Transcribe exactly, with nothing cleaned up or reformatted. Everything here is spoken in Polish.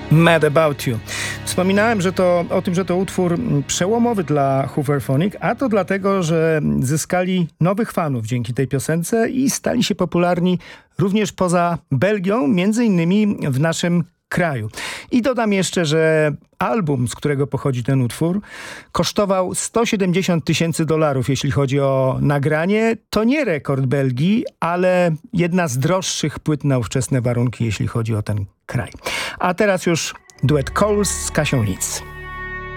Mad About You. Wspominałem, że to, o tym, że to utwór przełomowy dla Hooverphonic, a to dlatego, że zyskali nowych fanów dzięki tej piosence i stali się popularni również poza Belgią, między innymi w naszym kraju. I dodam jeszcze, że album, z którego pochodzi ten utwór, kosztował sto siedemdziesiąt tysięcy dolarów, jeśli chodzi o nagranie. To nie rekord Belgii, ale jedna z droższych płyt na ówczesne warunki, jeśli chodzi o ten kraj. A teraz już duet Coles z Kasią Nic.